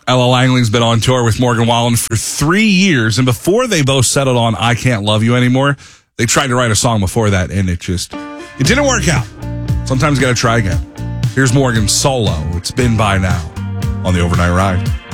Ella Langley's been on tour with Morgan Wallen for 3 years, and before they both settled on I Can't Love You Anymore, they tried to write a song before that, and it didn't work out. Sometimes you got to try again. Here's Morgan's solo. It's Been By Now on the Overnight Ride.